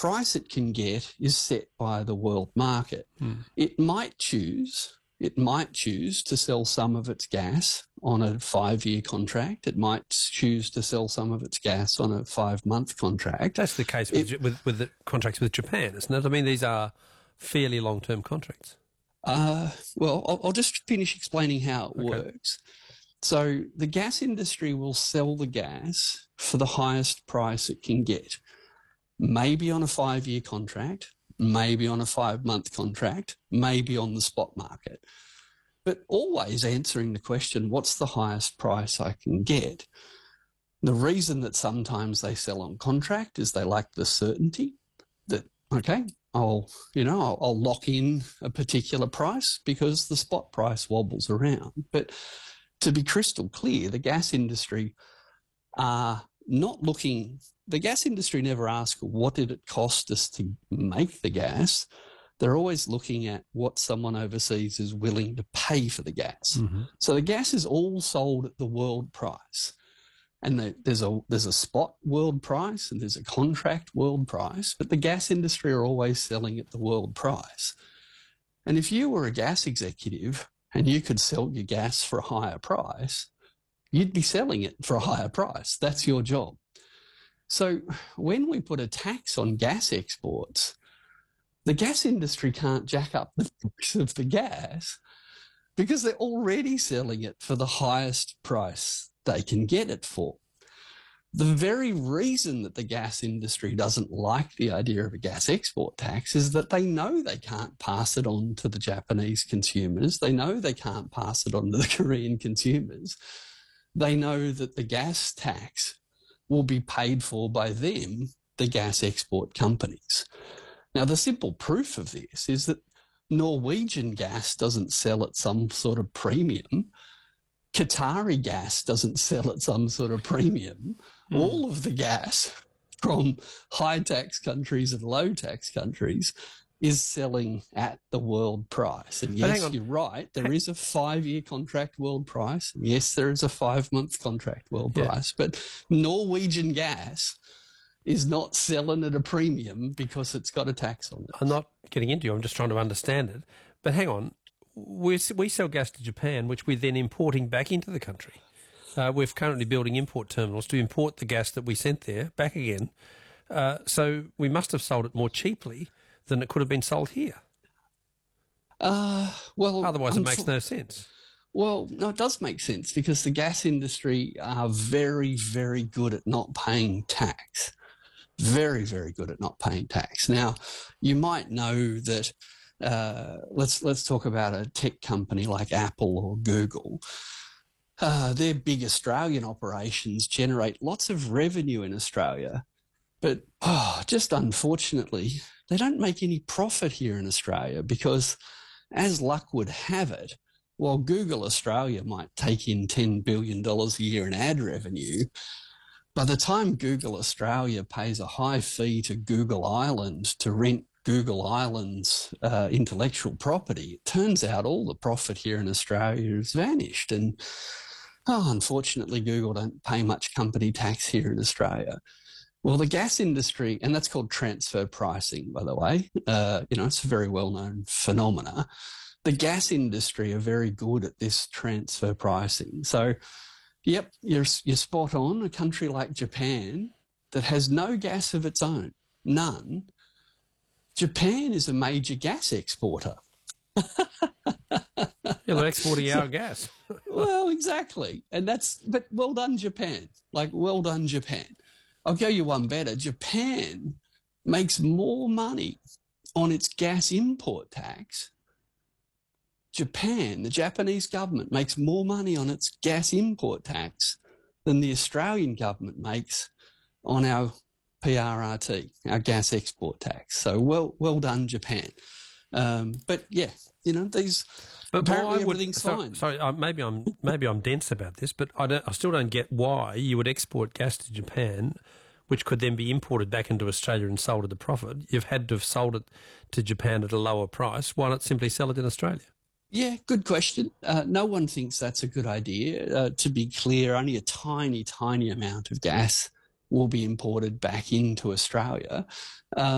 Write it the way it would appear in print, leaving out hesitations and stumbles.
price it can get is set by the world market. It might choose to sell some of its gas on a 5-year contract. It might choose to sell some of its gas on a 5-month contract. That's the case with the contracts with Japan, isn't it? I mean, these are fairly long-term contracts. Well, I'll just finish explaining how it works. So the gas industry will sell the gas for the highest price it can get, maybe on a 5-year contract, maybe on a 5-month contract, maybe on the spot market. But always answering the question, what's the highest price I can get? The reason that sometimes they sell on contract is they like the certainty that, okay, I'll lock in a particular price because the spot price wobbles around. But to be crystal clear, the gas industry are not looking. The gas industry never asks, what did it cost us to make the gas? They're always looking at what someone overseas is willing to pay for the gas. So the gas is all sold at the world price. And there's a spot world price and there's a contract world price, but the gas industry are always selling at the world price. And if you were a gas executive and you could sell your gas for a higher price, you'd be selling it for a higher price. That's your job. So when we put a tax on gas exports, the gas industry can't jack up the price of the gas because they're already selling it for the highest price they can get it for. The very reason that the gas industry doesn't like the idea of a gas export tax is that they know they can't pass it on to the Japanese consumers. They know they can't pass it on to the Korean consumers. They know that the gas tax will be paid for by them, the gas export companies. Now, the simple proof of this is that Norwegian gas doesn't sell at some sort of premium. Qatari gas doesn't sell at some sort of premium. All of the gas from high-tax countries and low-tax countries is selling at the world price. And yes, you're right, there is a 5-year contract world price. Yes, there is a 5-month contract world price. But Norwegian gas is not selling at a premium because it's got a tax on it. I'm not getting into you, I'm just trying to understand it. But hang on, we sell gas to Japan, which we're then importing back into the country. We're currently building import terminals to import the gas that we sent there back again. So we must have sold it more cheaply than it could have been sold here. Well, otherwise it makes no sense. Well, no, it does make sense because the gas industry are very, very good at not paying tax. Very, very good at not paying tax. Now, you might know that let's talk about a tech company like Apple or Google. Their big Australian operations generate lots of revenue in Australia, but just unfortunately, they don't make any profit here in Australia because, as luck would have it, while Google Australia might take in $10 billion a year in ad revenue, by the time Google Australia pays a high fee to Google Ireland to rent Google Island's intellectual property, it turns out all the profit here in Australia has vanished. And unfortunately, Google don't pay much company tax here in Australia. Well, the gas industry, and that's called transfer pricing, by the way, it's a very well-known phenomena. The gas industry are very good at this transfer pricing. So, yep, you're spot on. A country like Japan that has no gas of its own, none. Japan is a major gas exporter. They're exporting our gas. Well, exactly. But well done, Japan. Well done, Japan. I'll go you one better. Japan makes more money on its gas import tax. Japan, the Japanese government, makes more money on its gas import tax than the Australian government makes on our PRRT, our gas export tax. So well done, Japan. But yeah, these. But apparently everything's fine. Sorry, maybe I'm dense about this, but I still don't get why you would export gas to Japan, which could then be imported back into Australia and sold at a profit. You've had to have sold it to Japan at a lower price. Why not simply sell it in Australia? Yeah, good question. No one thinks that's a good idea. To be clear, only a tiny, tiny amount of gas will be imported back into Australia.